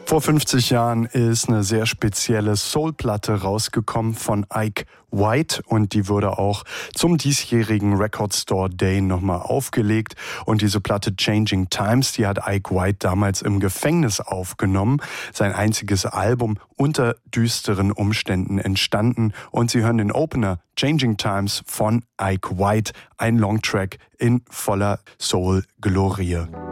Vor 50 Jahren ist eine sehr spezielle Soul-Platte rausgekommen von Ike White und die wurde auch zum diesjährigen Record Store Day nochmal aufgelegt. Und diese Platte Changing Times, die hat Ike White damals im Gefängnis aufgenommen. Sein einziges Album unter düsteren Umständen entstanden. Und Sie hören den Opener Changing Times von Ike White, ein Longtrack in voller Soul-Glorie.